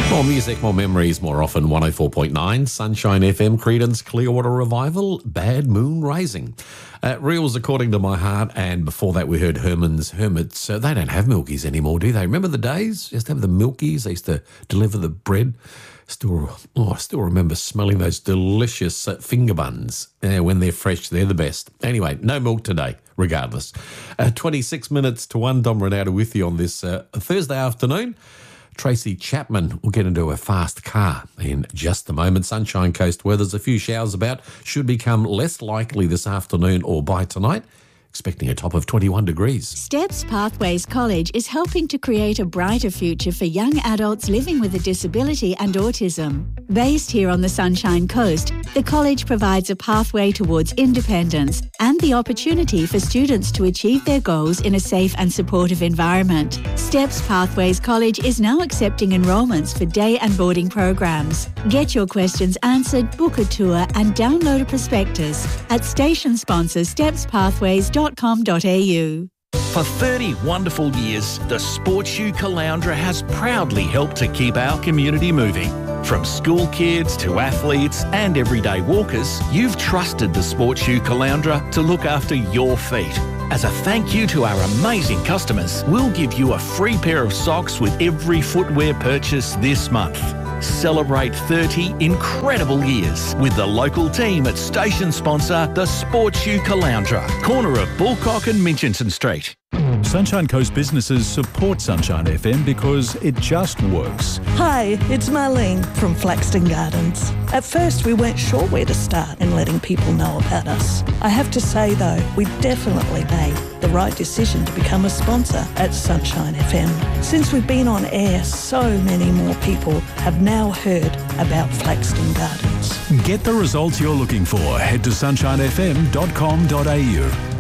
More music, more memories, more often 104.9, Sunshine FM, Creedence, Clearwater Revival, Bad Moon Rising. Reels According to My Heart, and before that we heard Herman's Hermits. They don't have Milkies anymore, do they? Remember the days? Used to have the Milkies, they used to deliver the bread. I still remember smelling those delicious finger buns. When they're fresh, they're the best. Anyway, no milk today, regardless. 26 minutes to 1, Dom Ronaldo with you on this Thursday afternoon. Tracy Chapman will get into a fast car in just a moment. Sunshine Coast weather, there's a few showers about, should become less likely this afternoon or by tonight. Expecting a top of 21 degrees. Steps Pathways College is helping to create a brighter future for young adults living with a disability and autism. Based here on the Sunshine Coast, the college provides a pathway towards independence and the opportunity for students to achieve their goals in a safe and supportive environment. Steps Pathways College is now accepting enrolments for day and boarding programs. Get your questions answered, book a tour and download a prospectus at station sponsor stepspathways.com.au. For 30 wonderful years, the Sports Shoe Caloundra has proudly helped to keep our community moving. From school kids to athletes and everyday walkers, you've trusted the Sports Shoe Caloundra to look after your feet. As a thank you to our amazing customers, we'll give you a free pair of socks with every footwear purchase this month. Celebrate 30 incredible years with the local team at station sponsor, the Sports Shoe Caloundra, corner of Bullcock and Minchinson Street. Sunshine Coast businesses support Sunshine FM because it just works. Hi, it's Marlene from Flaxton Gardens. At first we weren't sure where to start in letting people know about us. I have to say though, we definitely made the right decision to become a sponsor at Sunshine FM. Since we've been on air, so many more people have now heard about Flaxton Gardens. Get the results you're looking for. Head to sunshinefm.com.au.